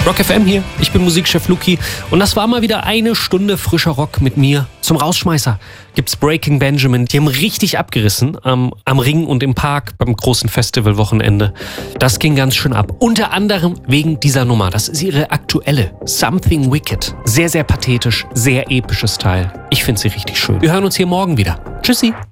Rock FM hier, ich bin Musikchef Luki und das war mal wieder eine Stunde frischer Rock mit mir. Zum Rausschmeißer gibt's Breaking Benjamin. Die haben richtig abgerissen am Ring und im Park beim großen Festivalwochenende. Das ging ganz schön ab. Unter anderem wegen dieser Nummer. Das ist ihre aktuelle Something Wicked. Sehr, sehr pathetisch, sehr episches Teil. Ich finde sie richtig schön. Wir hören uns hier morgen wieder. Tschüssi.